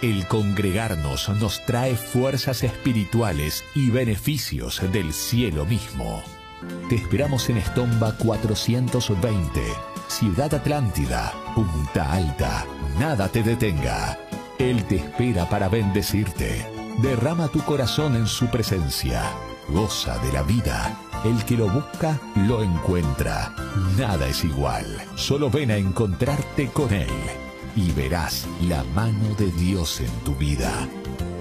El congregarnos nos trae fuerzas espirituales y beneficios del cielo mismo. Te esperamos en Estomba 420, Ciudad Atlántida, Punta Alta. Nada te detenga. Él te espera para bendecirte. Derrama tu corazón en su presencia. Goza de la vida. El que lo busca, lo encuentra. Nada es igual. Solo ven a encontrarte con Él y verás la mano de Dios en tu vida.